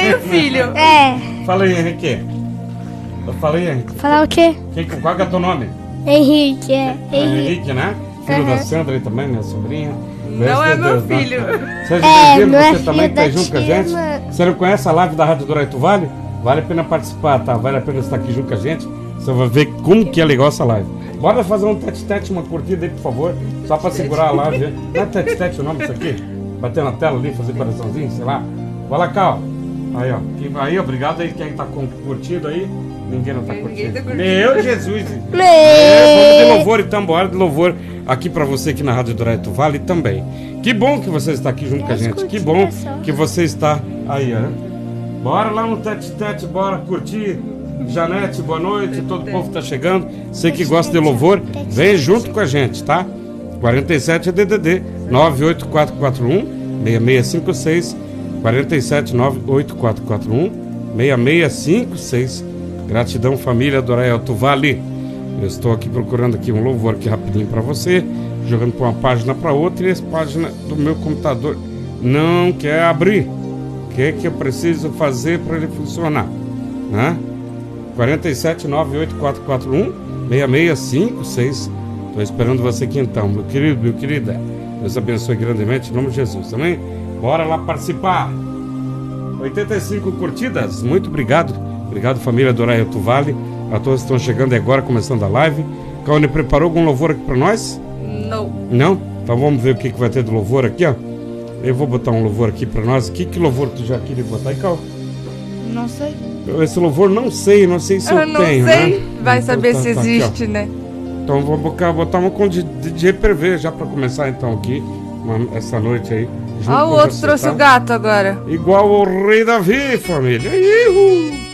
meio filho. Fala aí, Henrique. Fala aí, Henrique. Falar o quê? Qual que é o teu nome? Henrique, Henrique, né? Filho da Sandra aí também, minha sobrinha. Não é meu filho. Seja bem-vindo, não é você também que tá junto com a gente. Você não conhece a live da Rádio Doraito Vale? Vale a pena participar, tá? Vale a pena estar aqui junto com a gente. Você vai ver como que é legal essa live. Bora fazer um tete-tete, uma curtida aí, por favor. Só pra segurar a live. Não é tete-tete o nome disso aqui? Bater na tela ali, fazer coraçãozinho, sei lá. Vai lá, Cal. Aí, ó. Aí, obrigado aí quem tá curtindo aí. Ninguém não tá curtindo. Meu Jesus. Vamos de louvor então, bora de louvor aqui pra você aqui na Rádio Doraito Vale também. Que bom que você está aqui junto com a gente. Que bom que você está aí, ó. Bora lá no tete-tete, bora curtir. Janete, boa noite, todo o povo tá chegando. Você que gosta de louvor, vem junto com a gente, tá? 47 é DDD 98441-6656 47 98441-6656. Gratidão, família do Doraito Vale. Eu estou aqui procurando aqui um louvor aqui rapidinho para você, jogando para uma página para outra, e essa página do meu computador não quer abrir. O que é que eu preciso fazer para ele funcionar, né? 47 98441-6656. Estou esperando você aqui então, meu querido, meu querida. Deus abençoe grandemente, em nome de Jesus, também. Bora lá participar. 85 curtidas, muito obrigado. Obrigado, família do Doraito Vale. A todos que estão chegando agora, começando a live. Caone preparou algum louvor aqui para nós? Não. Não? Então vamos ver o que vai ter de louvor aqui, ó. Eu vou botar um louvor aqui para nós. Que louvor tu já queria botar aí, Cal? Não sei. Esse louvor não sei se eu tenho, não sei. né? Vai então, saber tá, se existe, aqui, né? Então vou botar uma com de reprever já para começar então aqui, essa noite aí. Ó, o outro trouxe o gato agora. Igual o rei Davi, família. Ihu!